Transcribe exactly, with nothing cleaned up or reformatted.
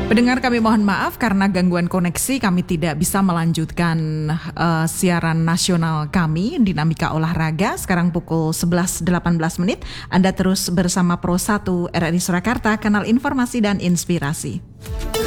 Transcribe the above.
Pendengar, kami mohon maaf karena gangguan koneksi kami tidak bisa melanjutkan uh, siaran nasional kami Dinamika Olahraga. Sekarang pukul sebelas delapan belas menit. Anda terus bersama Pro satu R R I Surakarta, kanal informasi dan inspirasi.